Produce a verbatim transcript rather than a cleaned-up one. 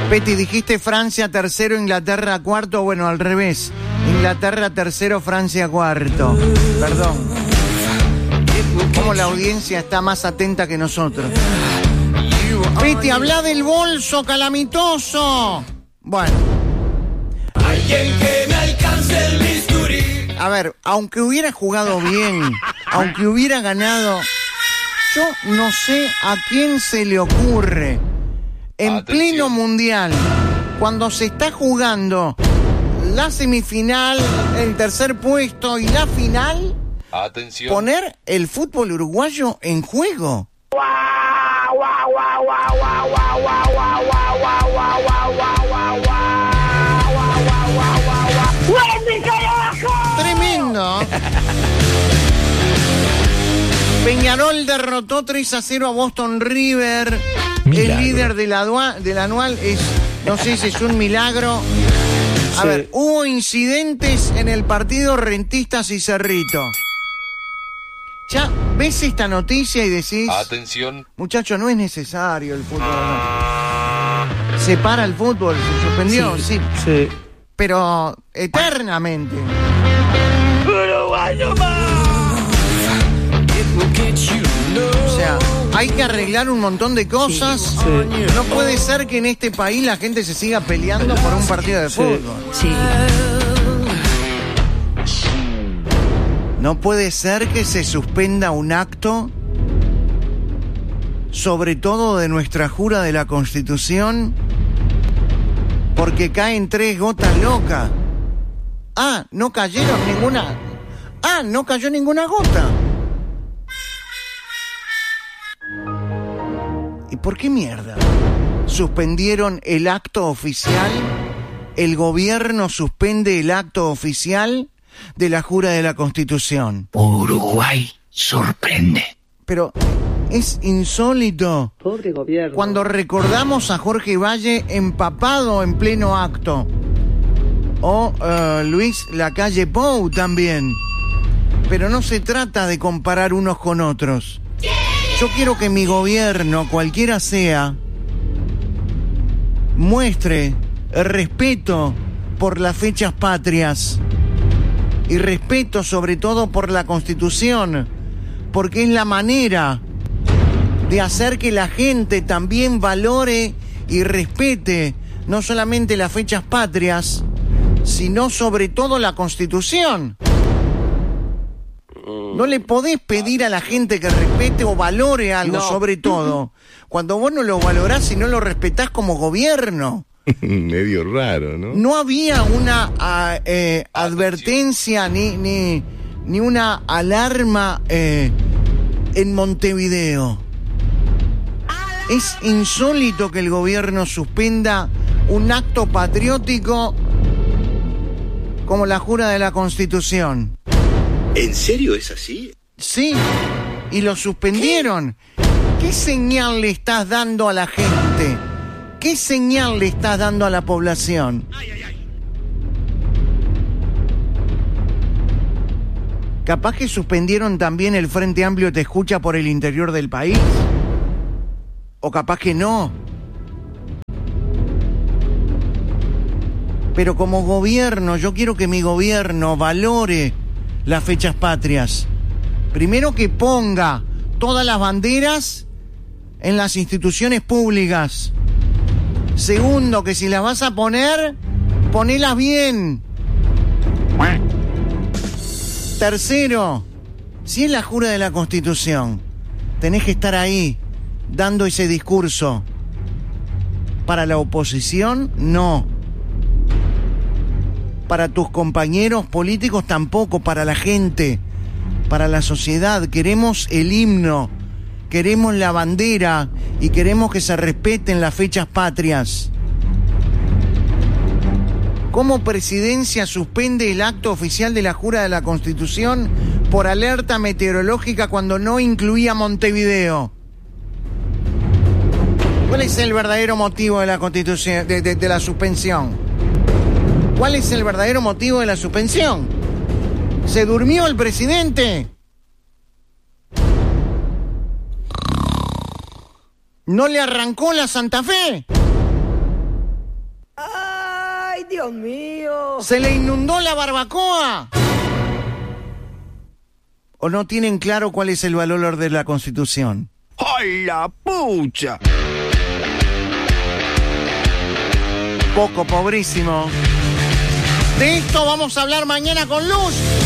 Peti, dijiste Francia tercero, Inglaterra cuarto. Bueno, al revés. Inglaterra tercero, Francia cuarto. Perdón. Como la audiencia está más atenta que nosotros. Peti, habla del bolso calamitoso. Bueno. Alguien que me alcance el bisturí. A ver, aunque hubiera jugado bien, aunque hubiera ganado, yo no sé a quién se le ocurre, en Atención. Pleno mundial, cuando se está jugando la semifinal, el tercer puesto y la final, Atención. Poner el fútbol uruguayo en juego. Tremendo. Peñarol derrotó tres a cero a Boston River. Milagro. El líder del, adua- del anual es, no sé si es un milagro. A sí. ver, hubo incidentes en el partido Rentistas y Cerrito. Ya ves esta noticia y decís... Atención. Muchacho, no es necesario el fútbol. No. Se para el fútbol, se suspendió, sí. sí. sí. Pero eternamente. Uruguayo más. O sea, hay que arreglar un montón de cosas. Sí, sí. No puede ser que en este país la gente se siga peleando por un partido de fútbol. Sí. sí. No puede ser que se suspenda un acto, sobre todo de nuestra jura de la Constitución, porque caen tres gotas locas. Ah, no cayeron ninguna. Ah, no cayó ninguna gota. ¿Y por qué mierda? ¿Suspendieron el acto oficial? ¿El gobierno suspende el acto oficial de la jura de la Constitución? Uruguay sorprende. Pero es insólito. Pobre gobierno. Cuando recordamos a Jorge Valle empapado en pleno acto. O uh, Luis Lacalle Pou también. Pero no se trata de comparar unos con otros. Yo quiero que mi gobierno, cualquiera sea, muestre respeto por las fechas patrias y respeto sobre todo por la Constitución, porque es la manera de hacer que la gente también valore y respete no solamente las fechas patrias, sino sobre todo la Constitución. No le podés pedir a la gente que respete o valore algo, no. Sobre todo, cuando vos no lo valorás y no lo respetás como gobierno. Medio raro, ¿no? No había una a, eh, advertencia ni, ni, ni una alarma eh, en Montevideo. Es insólito que el gobierno suspenda un acto patriótico como la jura de la Constitución. ¿En serio es así? Sí, y lo suspendieron. ¿Qué? ¿Qué señal le estás dando a la gente? ¿Qué señal le estás dando a la población? Ay, ay, ay. Capaz que suspendieron también el Frente Amplio Te Escucha por el interior del país. O capaz que no. Pero como gobierno, yo quiero que mi gobierno valore las fechas patrias. Primero, que ponga todas las banderas en las instituciones públicas. Segundo, que si las vas a poner, ponelas bien. Tercero, si es la jura de la Constitución, tenés que estar ahí, dando ese discurso. Para la oposición, no. Para tus compañeros políticos tampoco, para la gente, para la sociedad. Queremos el himno, queremos la bandera y queremos que se respeten las fechas patrias. ¿Cómo Presidencia suspende el acto oficial de la jura de la Constitución por alerta meteorológica cuando no incluía Montevideo? ¿Cuál es el verdadero motivo de la Constitución, de, de, de la suspensión? ¿Cuál es el verdadero motivo de la suspensión? ¿Se durmió el presidente? ¿No le arrancó la Santa Fe? Dios mío! ¿Se le inundó la barbacoa? ¿O no tienen claro cuál es el valor de la Constitución? ¡Ay, la pucha! Poco, pobrísimo. De esto vamos a hablar mañana con Luz.